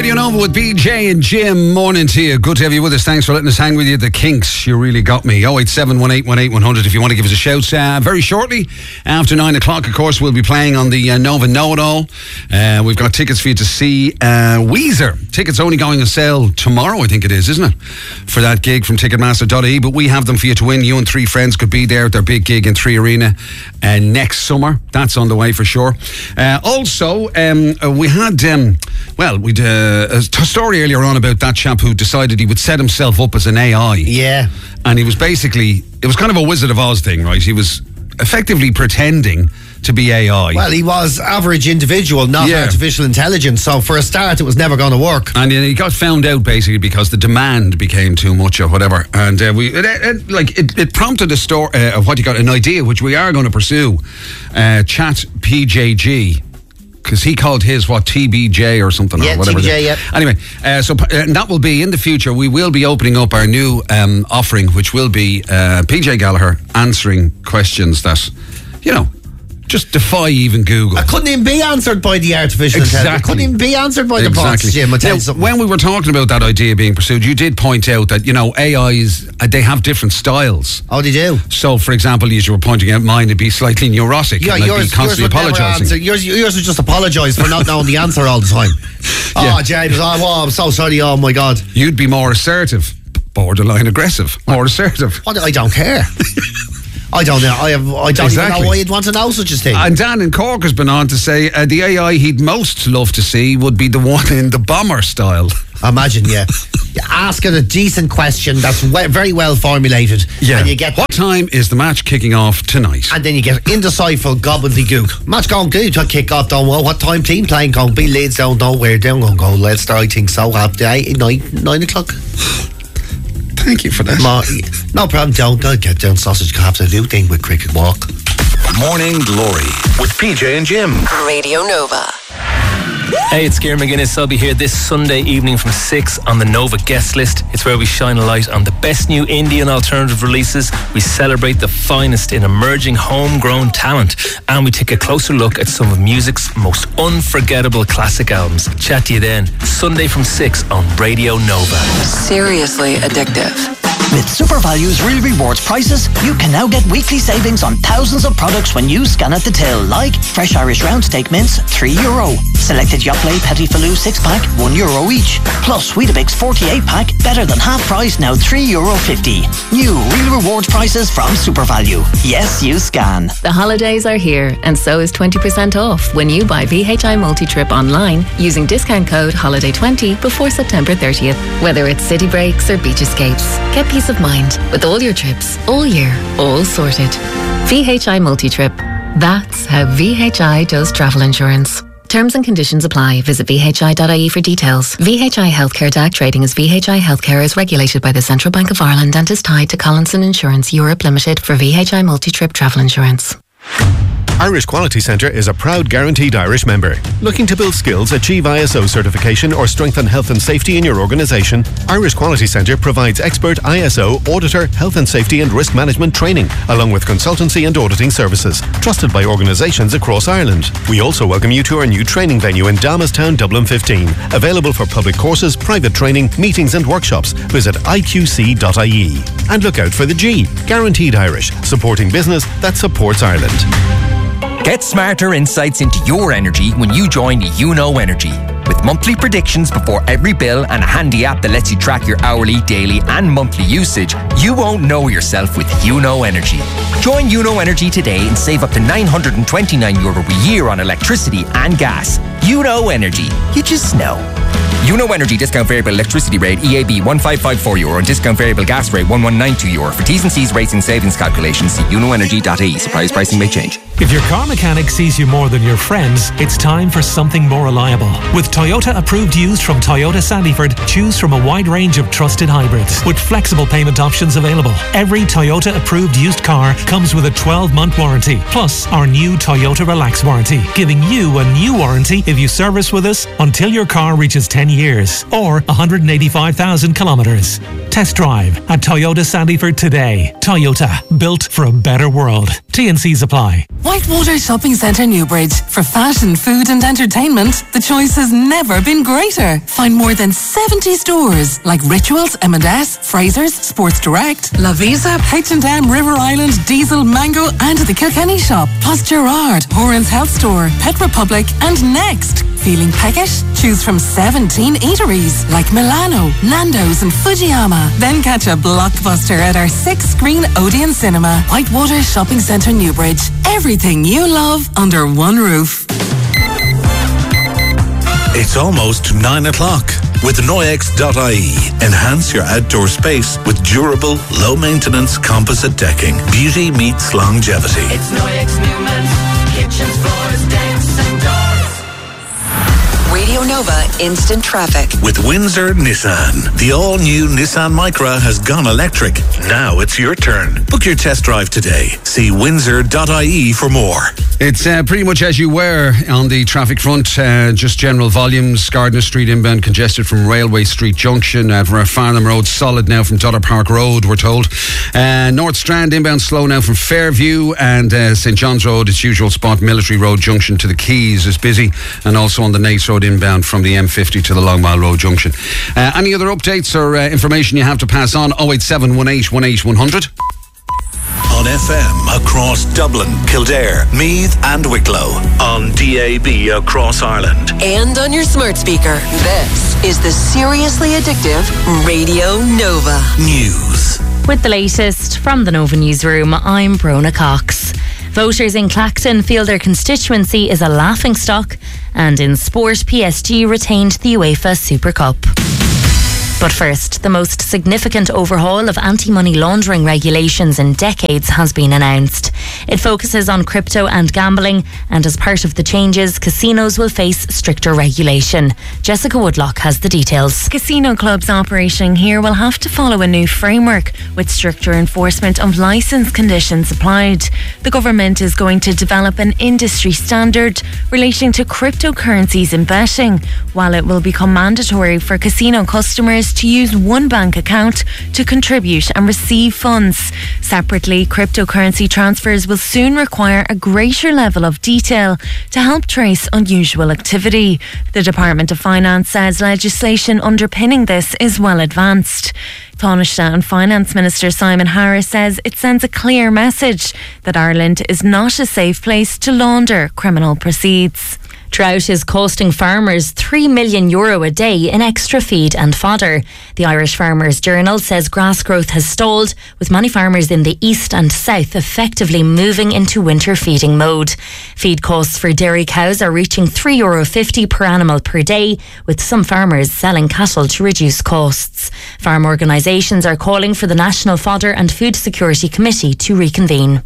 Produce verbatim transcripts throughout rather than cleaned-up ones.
Radio Nova with B J and Jim. Morning to you. Good to have you with us. Thanks for letting us hang with you. The Kinks, you really got me. oh eight seven, one eight one eight, one hundred if you want to give us a shout. Uh, very shortly, after nine o'clock, of course, we'll be playing on the uh, Nova Know-It-All. Uh, we've got tickets for you to see uh, Weezer. Tickets only going on sale tomorrow, I think it is, isn't it? For that gig from Ticketmaster dot I E. But we have them for you to win. You and three friends could be there at their big gig in Three Arena uh, next summer. That's on the way for sure. Uh, also, um, uh, we had, um, well, we uh, a t- story earlier on about that chap who decided he would set himself up as an A I. Yeah. And he was basically, it was kind of a Wizard of Oz thing, right? He was effectively pretending to be A I. Well, he was average individual, not Yeah. artificial intelligence. So for a start, it was never going to work. And then he got found out basically because the demand became too much or whatever. And uh, we, it, it, like, it, it prompted a story uh, of what you got, an idea which we are going to pursue. Uh, Chat P J G. Because he called his, what, T B J or something? Yeah, or whatever. T B J, yeah. Anyway, uh, so uh, that will be in the future. We will be opening up our new um, offering, which will be uh, P J Gallagher answering questions that, you know, just defy even Google. I couldn't even be answered by the artificial Exactly. intelligence. Couldn't even be answered by the Exactly. bots, Jim. I'll tell Now, you something. when we were talking about that idea being pursued, you did point out that, you know, A Is, uh, they have different styles. Oh, they do? So, for example, as you were pointing out, mine would be slightly neurotic. Yeah, and I'd yours, be constantly yours would never answer. apologising. Yours, yours would just apologise for not knowing the answer all the time. Oh, Yeah. James, oh, oh, I'm so sorry. Oh, my God. You'd be more assertive, borderline aggressive, more assertive. What? I don't care. I don't know. I have. I don't Exactly. even know why you'd want to know such a thing. And Dan in Cork has been on to say uh, the A I he'd most love to see would be the one in the bomber style. Imagine, yeah. You ask it a decent question that's we- very well formulated. And you get. What time is the match kicking off tonight? And then you get indecipherable gobbledygook. Match going good to kick off, don't know what time team playing going to be. Leeds don't know where they're going to go. Leicester, I think so. Half day, nine, nine o'clock. Thank you for that. Ma, no problem, don't. I'll get down sausage. Have to do thing with cricket walk. Morning Glory with P J and Jim. Radio Nova. Hey, it's Ciaran McGuinness. I'll be here this Sunday evening from six on the Nova guest list. It's where we shine a light on the best new indie and alternative releases. We celebrate the finest in emerging homegrown talent. And we take a closer look at some of music's most unforgettable classic albums. Chat to you then. Sunday from six on Radio Nova. Seriously addictive. With SuperValue's Real Rewards prices, you can now get weekly savings on thousands of products when you scan at the till, like fresh Irish round steak mince, three euro. Selected Yoplait Petit Falou six pack, one euro each. Plus Weetabix forty-eight pack, better than half price, now three euro fifty. New Real Rewards prices from SuperValue. Yes, you scan. The holidays are here, and so is twenty percent off when you buy V H I Multi-Trip online using discount code holiday twenty before September thirtieth. Whether it's city breaks or beach escapes, get peace of mind with all your trips, all year, all sorted. V H I Multi-Trip. That's how V H I does travel insurance. Terms and conditions apply. Visit V H I dot I E for details. V H I Healthcare D A C trading as V H I Healthcare is regulated by the Central Bank of Ireland and is tied to Collinson Insurance Europe Limited for V H I Multi-Trip travel insurance. Irish Quality Centre is a proud Guaranteed Irish member. Looking to build skills, achieve I S O certification or strengthen health and safety in your organisation? Irish Quality Centre provides expert I S O, auditor, health and safety and risk management training, along with consultancy and auditing services, trusted by organisations across Ireland. We also welcome you to our new training venue in Damastown, Dublin fifteen. Available for public courses, private training, meetings and workshops. Visit I Q C dot I E. And look out for the G, Guaranteed Irish, supporting business that supports Ireland. Get smarter insights into your energy when you join YouKnow Energy. With monthly predictions before every bill and a handy app that lets you track your hourly, daily and monthly usage, you won't know yourself with YouKnow Energy. Join YouKnow Energy today and save up to nine hundred twenty-nine euro a year on electricity and gas. YouKnow Energy. You just know. YouKnow Energy discount variable electricity rate E A B one five five four euro and discount variable gas rate one one nine two euro. For T's and C's rates and savings calculations, see you know energy dot I E. Surprise pricing may change. If your car mechanic sees you more than your friends, it's time for something more reliable. With Toyota approved used from Toyota Sandyford, choose from a wide range of trusted hybrids with flexible payment options available. Every Toyota approved used car comes with a twelve month warranty, plus our new Toyota Relax warranty, giving you a new warranty if you service with us until your car reaches ten years years or one hundred eighty-five thousand kilometres. Test drive at Toyota Sandyford today. Toyota, built for a better world. T and C's apply. Whitewater Shopping Centre Newbridge. For fashion, food and entertainment, the choice has never been greater. Find more than seventy stores like Rituals, M and S, Fraser's, Sports Direct, La Visa, H and M, River Island, Diesel, Mango and the Kilkenny Shop. Plus Gerard, Horan's Health Store, Pet Republic and Next. Feeling peckish? Choose from seventeen eateries like Milano, Nando's and Fujiyama. Then catch a blockbuster at our six-screen Odeon Cinema. Whitewater Shopping Centre Newbridge. Everything you love under one roof. It's almost nine o'clock. With Noyex dot I E, enhance your outdoor space with durable, low-maintenance composite decking. Beauty meets longevity. It's Noyex Newman. Kitchens, floors, decks and doors. Radio Nova Instant Traffic. With Windsor Nissan. The all-new Nissan Micra has gone electric. Now it's your turn. Book your test drive today. See Windsor dot I E for more. It's uh, pretty much as you were on the traffic front. Uh, just general volumes. Gardner Street inbound congested from Railway Street Junction. Uh, for Farnham Road, solid now from Dodder Park Road, we're told. Uh, North Strand inbound slow now from Fairview. And uh, St John's Road, its usual spot, Military Road Junction to the Quays is busy. And also on the Naas Road inbound from the M fifty to the Long Mile Road Junction. Uh, any other updates or uh, information you have to pass on? oh eight seven one eight one eight one hundred. On F M across Dublin, Kildare, Meath and Wicklow. On D A B across Ireland. And on your smart speaker. This is the Seriously Addictive Radio Nova News. With the latest from the Nova Newsroom, I'm Brona Cox. Voters in Clacton feel their constituency is a laughingstock, and in sport, P S G retained the UEFA Super Cup. But first, the most significant overhaul of anti-money laundering regulations in decades has been announced. It focuses on crypto and gambling, and as part of the changes, casinos will face stricter regulation. Jessica Woodlock has the details. Casino clubs operating here will have to follow a new framework with stricter enforcement of licence conditions applied. The government is going to develop an industry standard relating to cryptocurrencies in betting, while it will become mandatory for casino customers to use one bank account to contribute and receive funds. Separately, cryptocurrency transfers will soon require a greater level of detail to help trace unusual activity. The Department of Finance says legislation underpinning this is well advanced. Taoiseach and Finance Minister Simon Harris says it sends a clear message that Ireland is not a safe place to launder criminal proceeds. Drought is costing farmers three million euro a day in extra feed and fodder. The Irish Farmers Journal says grass growth has stalled, with many farmers in the east and south effectively moving into winter feeding mode. Feed costs for dairy cows are reaching three euro fifty per animal per day, with some farmers selling cattle to reduce costs. Farm organisations are calling for the National Fodder and Food Security Committee to reconvene.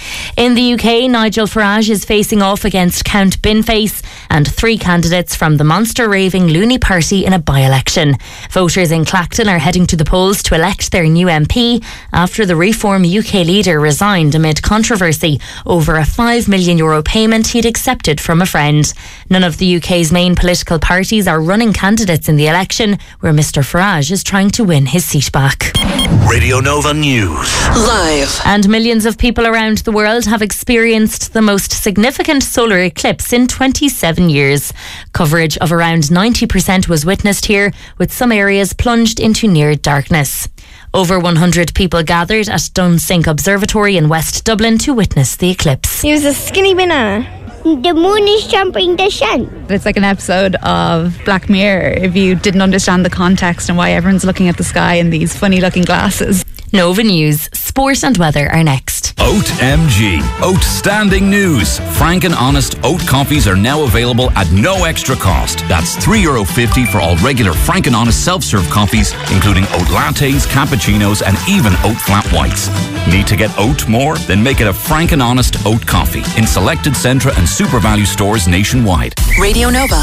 In the U K, Nigel Farage is facing off against Count Binface and three candidates from the monster-raving Looney Party in a by-election. Voters in Clacton are heading to the polls to elect their new M P after the Reform U K leader resigned amid controversy over a five million euro payment he'd accepted from a friend. None of the U K's main political parties are running candidates in the election, where Mr Farage is trying to win his seat back. Radio Nova News. Live. And millions of people around the world have experienced the most significant solar eclipse in twenty-seven years. Coverage of around ninety percent was witnessed here, with some areas plunged into near darkness. Over one hundred people gathered at Dunsink Observatory in West Dublin to witness the eclipse. He was a skinny banana. The moon is jumping the sun. It's like an episode of Black Mirror if you didn't understand the context and why everyone's looking at the sky in these funny looking glasses. Nova News, sport and weather are next. Oat M G. Outstanding news. Frank and Honest oat coffees are now available at no extra cost. That's three euro fifty for all regular Frank and Honest self-serve coffees, including oat lattes, cappuccinos and even oat flat whites. Need to get oat more? Then make it a Frank and Honest oat coffee in selected Centra and Super Value stores nationwide. Radio Nova.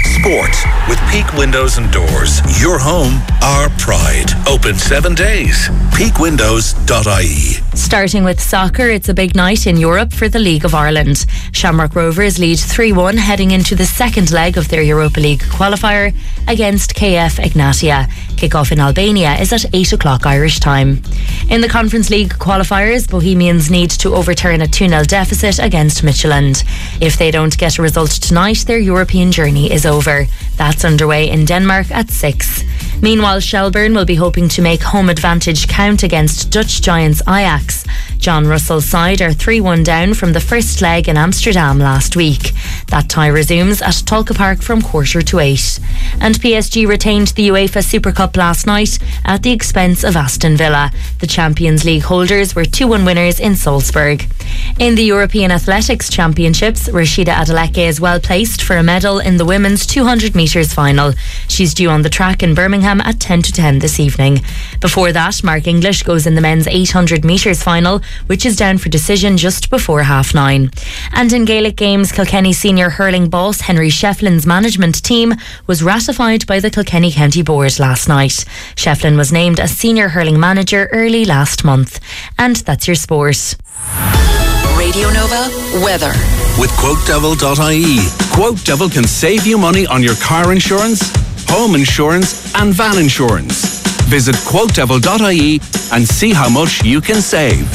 Sport with Peak Windows and Doors. Your home, our pride. Open seven days. peak windows dot I E. Starting with soccer, it's a big night in Europe for the League of Ireland. Shamrock Rovers lead three one heading into the second leg of their Europa League qualifier against K F Ignatia. Kick-off in Albania is at eight o'clock Irish time. In the Conference League qualifiers, Bohemians need to overturn a two nil deficit against Midtjylland. If they don't get a result tonight, their European journey is over. That's underway in Denmark at six. Meanwhile, Shelbourne will be hoping to make home advantage count against Dutch giants Ajax. John Russell's side are three one down from the first leg in Amsterdam last week. That tie resumes at Tolka Park from quarter to eight. And P S G retained the UEFA Super Cup last night at the expense of Aston Villa. The Champions League holders were two one winners in Salzburg. In the European Athletics Championships, Rashida Adeleke is well placed for a medal in the women's two hundred metres final. She's due on the track in Birmingham at ten to ten this evening. Before that, Mark English goes in the men's eight hundred metres final, which is down for decision just before half nine. And in Gaelic games, Kilkenny senior hurling boss Henry Shefflin's management team was ratified by the Kilkenny County Board last night. Shefflin was named as senior hurling manager early last month. And that's your sport. Radio Nova weather. With quote devil dot I E. Quote Devil can save you money on your car insurance, home insurance and van insurance. Visit quote devil dot I E and see how much you can save.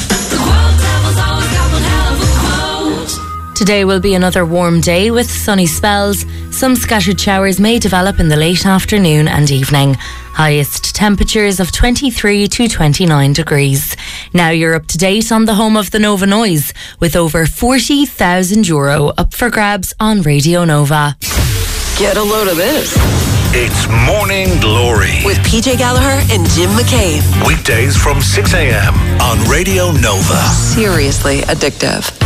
Today will be another warm day with sunny spells. Some scattered showers may develop in the late afternoon and evening. Highest temperatures of twenty-three to twenty-nine degrees. Now you're up to date on the home of the Nova Noise with over forty thousand euro up for grabs on Radio Nova. Get a load of this. It's Morning Glory with P J Gallagher and Jim McCabe. Weekdays from six a.m. on Radio Nova. Seriously addictive.